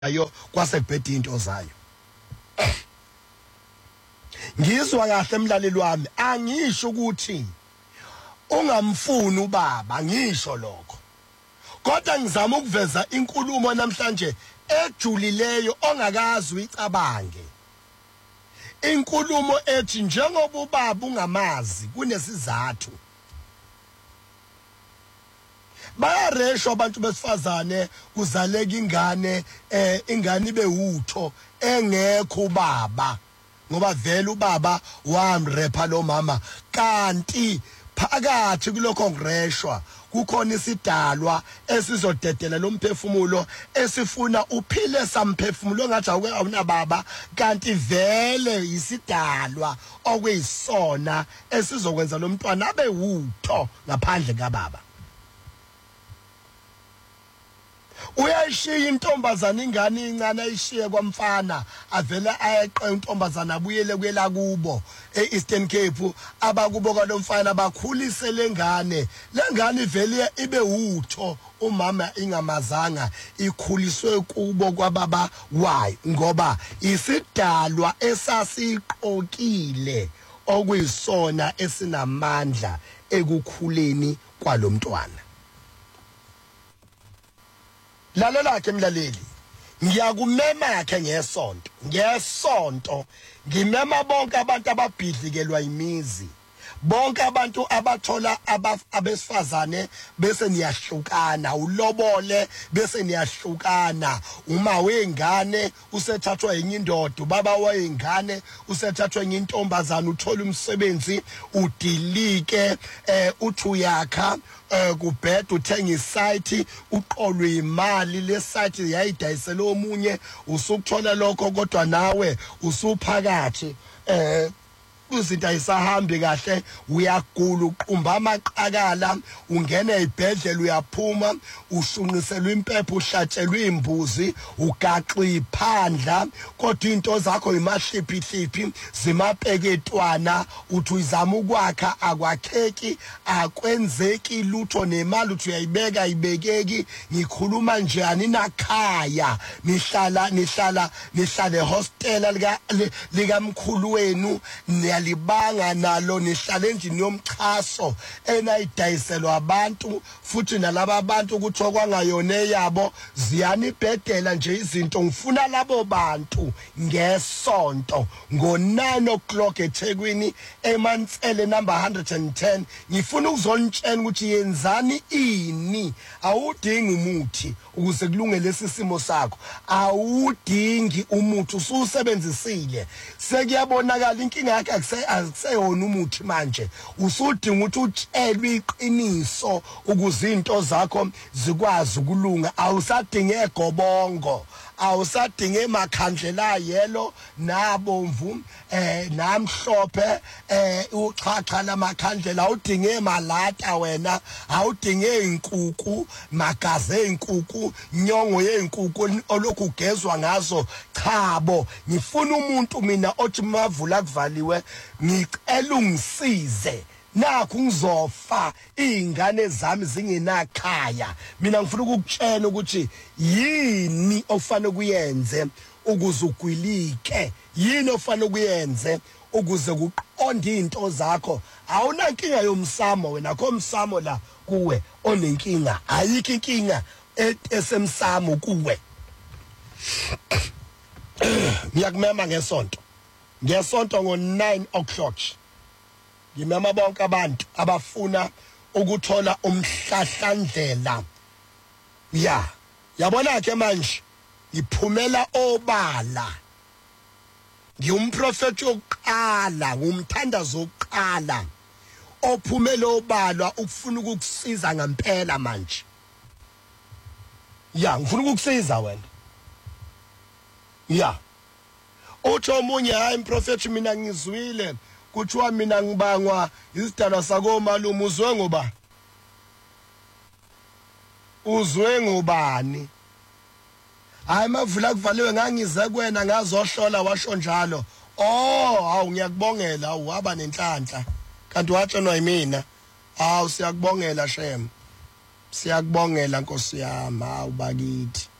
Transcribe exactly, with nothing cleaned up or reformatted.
ayo kwasebhedi into zayo. Ngizwa kahle emlaleli wami, angisho ukuthi ungamfuni ubaba, ngisho lokho. Kodwa ngizama ukuveza inkulumo namhlanje ejulileyo ongakazi uyicabange. Inkulumo ethi njengoba ubaba ungamazi kunesizathu. Bayaresho abantu besifazane kuzaleka ingane eh ingane ibe utho engekho ubaba ngoba vele ubaba wamrepha lo mama kanti phakathi kulokho ngireshwa kukhona isidalwa esizodedela lo mphefumulo esifuna uphile samphefumulo ngathi awuna baba kanti vele isidalwa okuyisona esizokwenza lo mntwana abe utho ngaphandle kababa. Uyayishiya intombazana ingane incane ayishiye kwamfana avela ayeqe intombazana abuyele kwela kubo eEastern Cape abakubo kwalomfana bakhulise lengane lengane ivele ibe utho umama ingamazanga ikhuliswe kubo kwababa wayo ngoba isidalwa esasiqokile okuyisona esinamandla ekukhuleni kwalomntwana. Lalela ke mlaleli ngiyakumema yakhe ngesonto ngesonto ngimema bonke abantu ababhidlikelwa imizi bonke abantu abathola abesifazane bese niyahlukana ulobole bese niyahlukana uma wengane usethathwa yenye indoda baba wengane usethathwa yenye intombazana uthola umsebenzi udilike eh uthu yakha eh kubheda uthenga isite uqolwe imali le site yayidayisela omunye usukuthola lokho kodwa nawe usuphakathi eh uzinto ayisahambi kahle uyagula uqumba amaqakala ungena ezibhedlela uyaphuma ushunqiselwa impepho uhlatshelwa imbuzi ugaxa iphandla kodwa into zakho imahliphi hliphi zimapeketwana uthi uzama ukwakha akwakheki akwenzeki lutho nemali uthi uyayibeka ibekeki ngikhuluma njani nakhaya nihlala nihlala nihlale hostel lika likamkhulu wenu libanga nalo nihlala endlini yomchaso enayidayiselwa abantu futhi nalabo abantu ukuthi okwangayone yabo ziyanibhedela nje izinto ngifuna labo bantu ngesonto ngo nine o'clock eThekwini eMantsele number one hundred ten ngifuna ukuzonitshela ukuthi yenzani ini awudingi umuthi ukuze kulungele lesisimo sakho awudingi umuthi ususebenzisile sekuyabonakala inkinga yakhe akuseyona umuthi manje usudinga ukuthi utshelwe iqiniso ukuze into zakho zikwazi ukulunga awusadinge egobongo awusadinge emakhandlela yelo nabomvu eh namhlophe eh uchacha lamakhandlela awudinge emalata wena awudinge inkukhu magazi einkukhu nyongo yeinkukhu olokhu ugezwa ngazo chabo ngifuna umuntu mina othi mavula kuvaliwe ngicela ungisize nakho ngizofa ingane zami zingenakhaya mina ngifuna ukukutshela ukuthi yini ofanele kuyenze ukuze ugwilike yini ofanele kuyenze ukuze kuqonde into zakho awunankinga yomsamo wena komsamo la kuwe onenkinga ayikho inkinga esemsamo kuwe ngiyakumema ngesonto ngesonto ngo nine o'clock ngimema bonke abantu abafuna ukuthola umhlahlandlela ya yabona ke manje iphumela obala ngiyumprofeti oqala ngumthandazo oqala ophumela obalwa ukufuna ukukusiza ngempela manje ya ngifuna ukukusiza wena ya uthi omunye hayi umprofeti mina ngizwile kuthiwa mina ngibangwa isidalwa sako malume uzwe ngoba uzwe ngobani hayi mavula kuvaliwe ngangize kwena ngazohlola washo njalo oh hawu ngiyakubongela awaba nenhlanhla kanti watshenwa yimina awu siyakubongela shem siyakubongela Nkosi yami hawu bakithi